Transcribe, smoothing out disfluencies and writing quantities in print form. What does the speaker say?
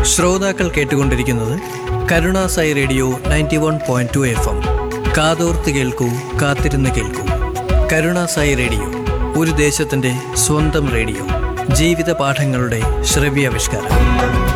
ശ്രോതാക്കൾ കേട്ടുകൊണ്ടിരിക്കുന്നത് Karunasai radio 91.2 FM. കാതോർത്ത് കേൾക്കൂ, കാത്തിരുന്ന് കേൾക്കൂ. കരുണാസായി റേഡിയോ, ഒരു ദേശത്തിൻ്റെ സ്വന്തം റേഡിയോ. ജീവിത പാഠങ്ങളുടെ ശ്രവ്യാവിഷ്കാരം.